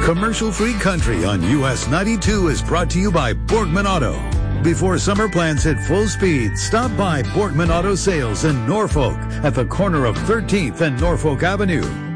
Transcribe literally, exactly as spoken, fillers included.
Commercial-free country on U S ninety-two is brought to you by Borgman Auto. Before summer plans hit full speed, stop by Borgman Auto Sales in Norfolk at the corner of thirteenth and Norfolk Avenue.